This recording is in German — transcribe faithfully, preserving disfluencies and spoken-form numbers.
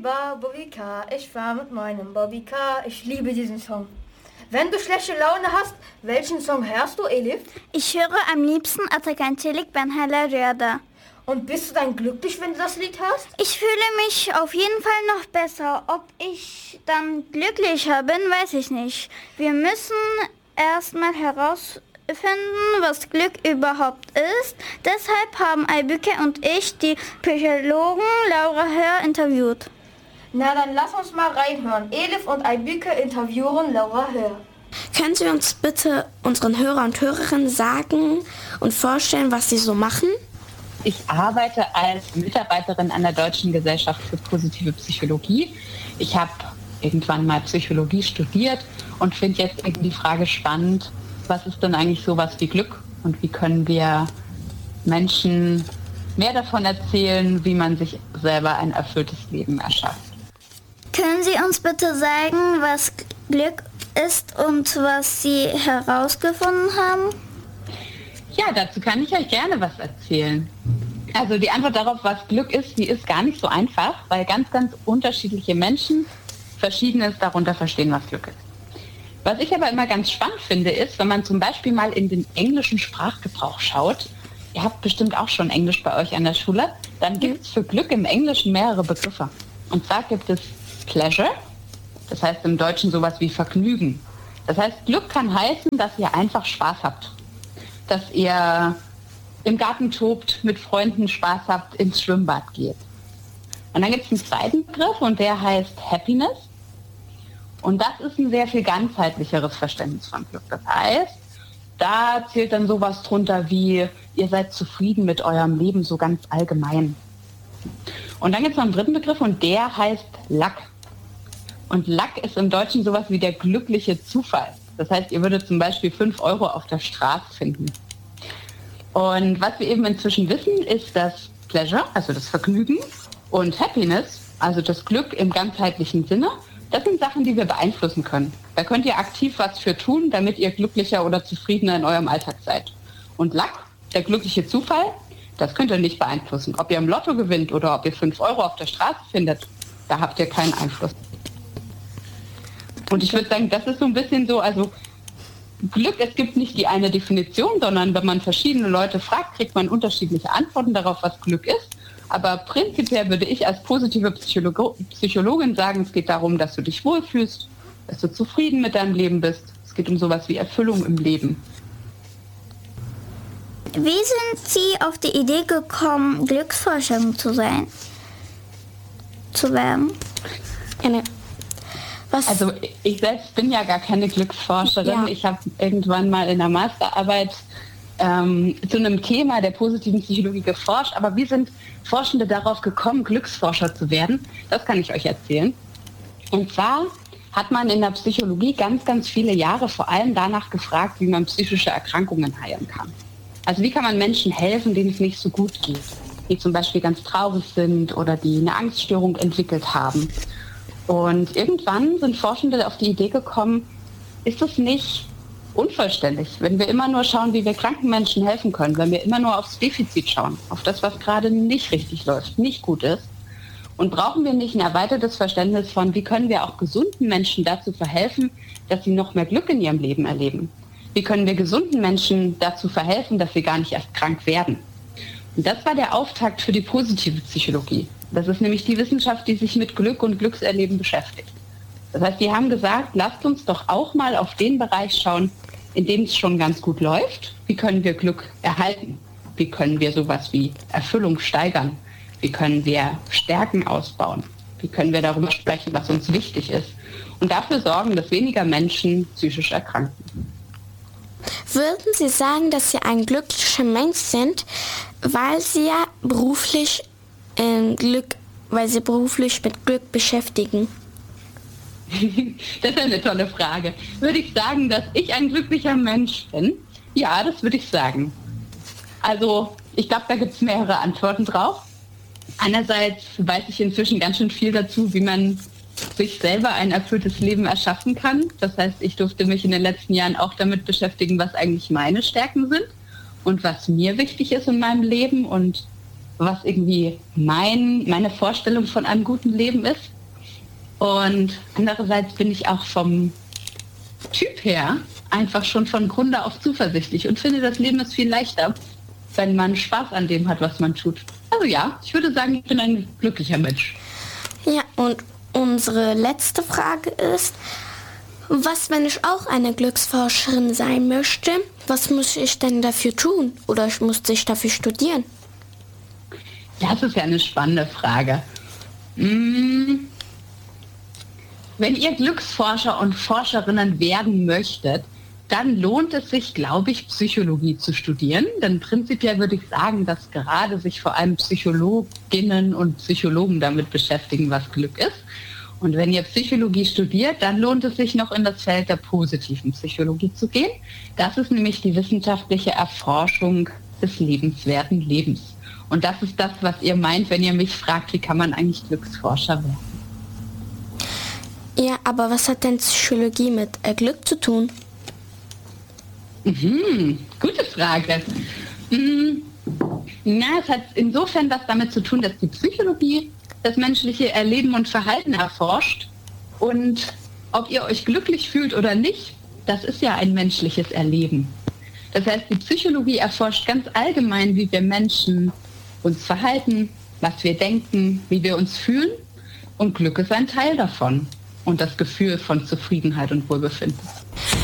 Bobby-Bar, Bobby-Car, ich fahr mit meinem Bobby-Car. Ich liebe diesen Song. Wenn du schlechte Laune hast, welchen Song hörst du, Elif? Ich höre am liebsten Atakan Çelik Ben Hala Rüyada. Und bist du dann glücklich, wenn du das Lied hörst? Ich fühle mich auf jeden Fall noch besser. Ob ich dann glücklicher bin, weiß ich nicht. Wir müssen erstmal herausfinden, was Glück überhaupt ist. Deshalb haben Aybüke und ich die Psychologin Laura Hör interviewt. Na, dann lass uns mal reinhören. Elif und Aybüke interviewen Laura Hör. Können Sie uns bitte unseren Hörer und Hörerinnen sagen und vorstellen, was Sie so machen? Ich arbeite als Mitarbeiterin an der Deutschen Gesellschaft für positive Psychologie. Ich habe irgendwann mal Psychologie studiert und finde jetzt irgendwie die Frage spannend, was ist denn eigentlich sowas wie Glück und wie können wir Menschen mehr davon erzählen, wie man sich selber ein erfülltes Leben erschafft. Können Sie uns bitte sagen, was Glück ist und was Sie herausgefunden haben? Ja, dazu kann ich euch gerne was erzählen. Also die Antwort darauf, was Glück ist, die ist gar nicht so einfach, weil ganz, ganz unterschiedliche Menschen Verschiedenes darunter verstehen, was Glück ist. Was ich aber immer ganz spannend finde, ist, wenn man zum Beispiel mal in den englischen Sprachgebrauch schaut, ihr habt bestimmt auch schon Englisch bei euch an der Schule, dann gibt es für Glück im Englischen mehrere Begriffe. Und zwar gibt es Pleasure, das heißt im Deutschen sowas wie Vergnügen. Das heißt, Glück kann heißen, dass ihr einfach Spaß habt, dass ihr im Garten tobt, mit Freunden Spaß habt, ins Schwimmbad geht. Und dann gibt es einen zweiten Begriff und der heißt Happiness. Und das ist ein sehr viel ganzheitlicheres Verständnis von Glück. Das heißt, da zählt dann sowas drunter wie, ihr seid zufrieden mit eurem Leben so ganz allgemein. Und dann gibt es noch einen dritten Begriff und der heißt Luck. Und Luck ist im Deutschen sowas wie der glückliche Zufall. Das heißt, ihr würdet zum Beispiel fünf Euro auf der Straße finden. Und was wir eben inzwischen wissen, ist, dass Pleasure, also das Vergnügen, und Happiness, also das Glück im ganzheitlichen Sinne, das sind Sachen, die wir beeinflussen können. Da könnt ihr aktiv was für tun, damit ihr glücklicher oder zufriedener in eurem Alltag seid. Und Luck, der glückliche Zufall, das könnt ihr nicht beeinflussen. Ob ihr im Lotto gewinnt oder ob ihr fünf Euro auf der Straße findet, da habt ihr keinen Einfluss. Und ich würde sagen, das ist so ein bisschen so, also Glück, es gibt nicht die eine Definition, sondern wenn man verschiedene Leute fragt, kriegt man unterschiedliche Antworten darauf, was Glück ist. Aber prinzipiell würde ich als positive Psycholo- Psychologin sagen, es geht darum, dass du dich wohlfühlst, dass du zufrieden mit deinem Leben bist. Es geht um sowas wie Erfüllung im Leben. Wie sind Sie auf die Idee gekommen, Glücksforscherin zu sein? Zu werden? Eine Was? Also ich selbst bin ja gar keine Glücksforscherin. Ja. Ich habe irgendwann mal in der Masterarbeit ähm, zu einem Thema der positiven Psychologie geforscht. Aber wie sind Forschende darauf gekommen, Glücksforscher zu werden? Das kann ich euch erzählen. Und zwar hat man in der Psychologie ganz, ganz viele Jahre vor allem danach gefragt, wie man psychische Erkrankungen heilen kann. Also wie kann man Menschen helfen, denen es nicht so gut geht, die zum Beispiel ganz traurig sind oder die eine Angststörung entwickelt haben. Und irgendwann sind Forschende auf die Idee gekommen, ist es nicht unvollständig, wenn wir immer nur schauen, wie wir kranken Menschen helfen können, wenn wir immer nur aufs Defizit schauen, auf das, was gerade nicht richtig läuft, nicht gut ist. Und brauchen wir nicht ein erweitertes Verständnis von, wie können wir auch gesunden Menschen dazu verhelfen, dass sie noch mehr Glück in ihrem Leben erleben? Wie können wir gesunden Menschen dazu verhelfen, dass sie gar nicht erst krank werden? Und das war der Auftakt für die positive Psychologie. Das ist nämlich die Wissenschaft, die sich mit Glück und Glückserleben beschäftigt. Das heißt, die haben gesagt, lasst uns doch auch mal auf den Bereich schauen, in dem es schon ganz gut läuft. Wie können wir Glück erhalten? Wie können wir sowas wie Erfüllung steigern? Wie können wir Stärken ausbauen? Wie können wir darüber sprechen, was uns wichtig ist? Und dafür sorgen, dass weniger Menschen psychisch erkranken. Würden Sie sagen, dass Sie ein glücklicher Mensch sind, weil Sie ja beruflich ähm, Glück, weil Sie beruflich mit Glück beschäftigen? Das ist eine tolle Frage. Würde ich sagen, dass ich ein glücklicher Mensch bin? Ja, das würde ich sagen. Also, ich glaube, da gibt es mehrere Antworten drauf. Einerseits weiß ich inzwischen ganz schön viel dazu, wie man sich selber ein erfülltes Leben erschaffen kann. Das heißt, ich durfte mich in den letzten Jahren auch damit beschäftigen, was eigentlich meine Stärken sind und was mir wichtig ist in meinem Leben. Und was irgendwie mein, meine Vorstellung von einem guten Leben ist. Und andererseits bin ich auch vom Typ her einfach schon von Grunde auf zuversichtlich und finde, das Leben ist viel leichter, wenn man Spaß an dem hat, was man tut. Also ja, ich würde sagen, ich bin ein glücklicher Mensch. Ja, und unsere letzte Frage ist, was, wenn ich auch eine Glücksforscherin sein möchte? Was muss ich denn dafür tun? Oder ich muss ich dafür studieren? Das ist ja eine spannende Frage. Hm. Wenn ihr Glücksforscher und Forscherinnen werden möchtet, dann lohnt es sich, glaube ich, Psychologie zu studieren. Denn prinzipiell würde ich sagen, dass gerade sich vor allem Psychologinnen und Psychologen damit beschäftigen, was Glück ist. Und wenn ihr Psychologie studiert, dann lohnt es sich noch in das Feld der positiven Psychologie zu gehen. Das ist nämlich die wissenschaftliche Erforschung des lebenswerten Lebens. Und das ist das, was ihr meint, wenn ihr mich fragt, wie kann man eigentlich Glücksforscher werden? Ja, aber was hat denn Psychologie mit äh, Glück zu tun? Mhm, gute Frage. Mhm. Na, es hat insofern was damit zu tun, dass die Psychologie das menschliche Erleben und Verhalten erforscht. Und ob ihr euch glücklich fühlt oder nicht, das ist ja ein menschliches Erleben. Das heißt, die Psychologie erforscht ganz allgemein, wie wir Menschen uns verhalten, was wir denken, wie wir uns fühlen. Und Glück ist ein Teil davon. Und das Gefühl von Zufriedenheit und Wohlbefinden.